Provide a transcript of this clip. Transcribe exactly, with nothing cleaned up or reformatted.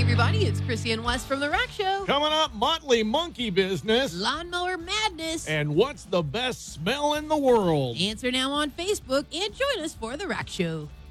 everybody, it's Chrissy and Wes from The Rack Show. Coming up, Motley Monkey Business. Lawnmower Madness. And what's the best smell in the world? Answer now on Facebook and join us for The Rack Show.